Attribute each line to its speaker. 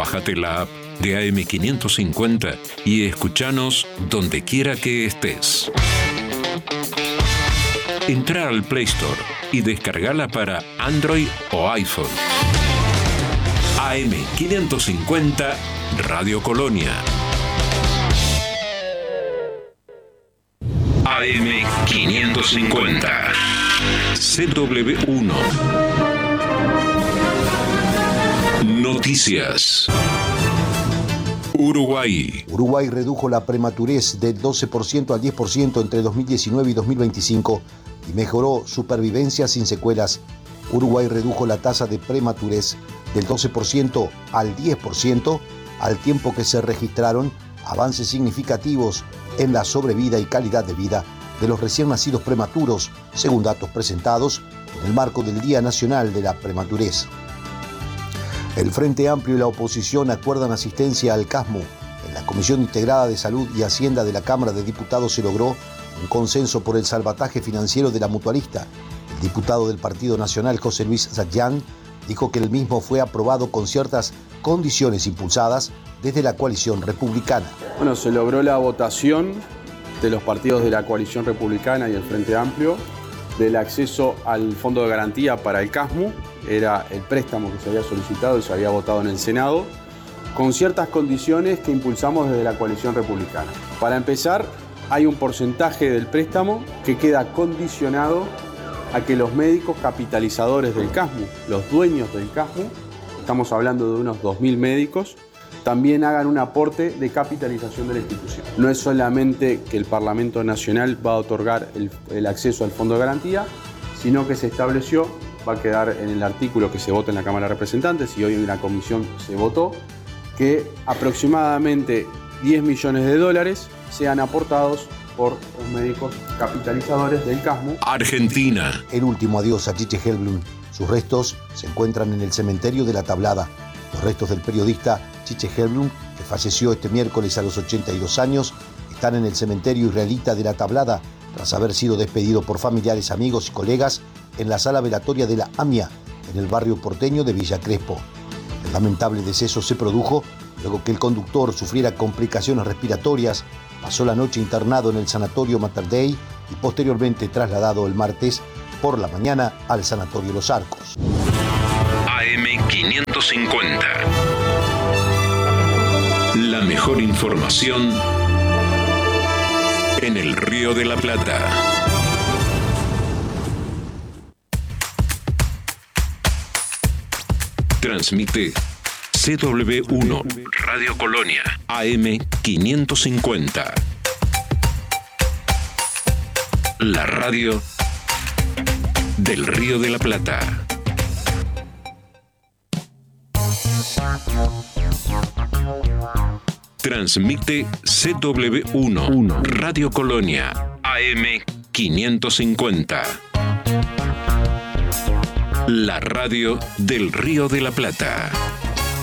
Speaker 1: Bájate la app de AM550 y escúchanos donde quiera que estés. Entra al Play Store y descargala para Android o iPhone. AM550 Radio Colonia. AM550 CW1 Noticias. Uruguay
Speaker 2: redujo la prematurez del 12% al 10% entre 2019 y 2025 y mejoró supervivencia sin secuelas. Uruguay redujo la tasa de prematurez del 12% al 10%, al tiempo que se registraron avances significativos en la sobrevida y calidad de vida de los recién nacidos prematuros, según datos presentados en el marco del Día Nacional de la Prematurez. El Frente Amplio y la oposición acuerdan asistencia al CASMU. En la Comisión Integrada de Salud y Hacienda de la Cámara de Diputados se logró un consenso por el salvataje financiero de la mutualista. El diputado del Partido Nacional, José Luis Zayán, dijo que el mismo fue aprobado con ciertas condiciones impulsadas desde la coalición republicana.
Speaker 3: Bueno, se logró la votación de los partidos de la coalición republicana y el Frente Amplio del acceso al Fondo de Garantía para el CASMU. Era el préstamo que se había solicitado y se había votado en el Senado, con ciertas condiciones que impulsamos desde la coalición republicana. Para empezar, hay un porcentaje del préstamo que queda condicionado a que los médicos capitalizadores del CASMU, los dueños del CASMU, estamos hablando de unos 2.000 médicos, también hagan un aporte de capitalización de la institución. No es solamente que el Parlamento Nacional va a otorgar el acceso al Fondo de Garantía, sino que se estableció, va a quedar en el artículo que se vota en la Cámara de Representantes y hoy en la comisión se votó, que aproximadamente 10 millones de dólares sean aportados por los médicos capitalizadores del CASMU.
Speaker 1: Argentina.
Speaker 2: El último adiós a Chiche Helblum. Sus restos se encuentran en el cementerio de La Tablada. Los restos del periodista Chiche Helblum, que falleció este miércoles a los 82 años, están en el cementerio israelita de La Tablada, tras haber sido despedido por familiares, amigos y colegas en la sala velatoria de la AMIA, en el barrio porteño de Villa Crespo. El lamentable deceso se produjo luego que el conductor sufriera complicaciones respiratorias, pasó la noche internado en el sanatorio Mater Dei y posteriormente trasladado el martes por la mañana al sanatorio Los Arcos.
Speaker 1: AM550. La mejor información en el Río de la Plata. Transmite CW1 Radio Colonia AM550. La radio del Río de la Plata. Transmite CW1 Radio Colonia AM550. La radio del Río de la Plata.